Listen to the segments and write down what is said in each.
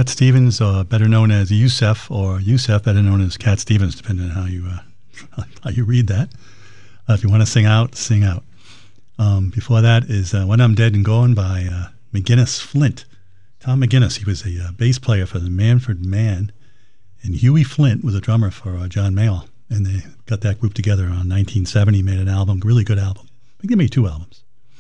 Cat Stevens, better known as Yusef, or Yusef, better known as Cat Stevens, depending on how you read that. If you want to sing out, sing out. Before that is When I'm Dead and Gone by McGinnis Flint. Tom McGinnis, he was a bass player for the Manfred Man, and Huey Flint was a drummer for John Mayall, and they got that group together around 1970, made an album, really good album. I think they made 2 albums.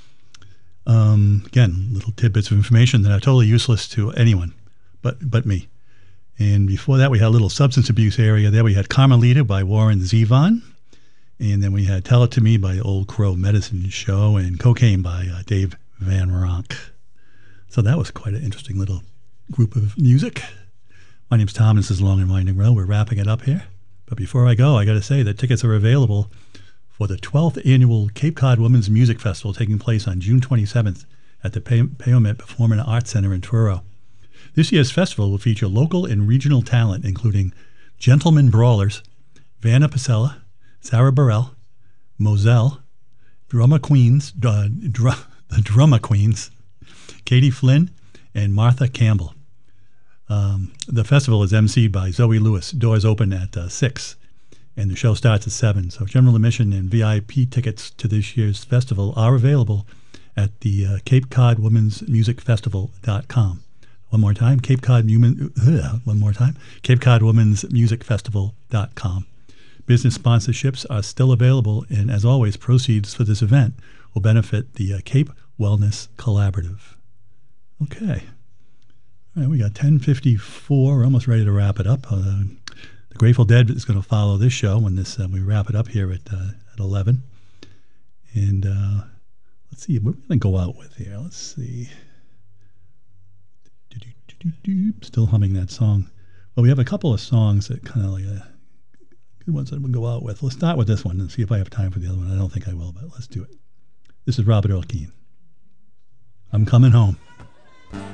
Again, little tidbits of information that are totally useless to anyone but me. And before that, we had a little substance abuse area there. We had Carmelita by Warren Zevon. And then we had Tell It To Me by Old Crow Medicine Show, and Cocaine by Dave Van Ronk. So that was quite an interesting little group of music. My name's Tom. This is Long and Winding Road. We're wrapping it up here. But before I go, I got to say that tickets are available for the 12th annual Cape Cod Women's Music Festival taking place on June 27th at the Payomet Performing Arts Center in Truro. This year's festival will feature local and regional talent, including Gentlemen Brawlers, Vanna Pasella, Sarah Burrell, Moselle, the Drummer Queens, Katie Flynn, and Martha Campbell. The festival is emceed by Zoe Lewis. Doors open at 6, and the show starts at 7. So general admission and VIP tickets to this year's festival are available at the Cape Cod Women's Music Festival.com. One more time, Cape Cod Women's Music Festival.com. Business sponsorships are still available, and as always, proceeds for this event will benefit the Cape Wellness Collaborative. Okay. All right, we got 10:54. We're almost ready to wrap it up. The Grateful Dead is going to follow this show when we wrap it up here at 11. And let's see, what we're going to go out with here. Let's see. Still humming that song. Well, we have a couple of songs that kind of like good ones that we'll go out with. Let's start with this one and see if I have time for the other one. I don't think I will, but let's do it. This is Robert Earl Keen. I'm Coming Home.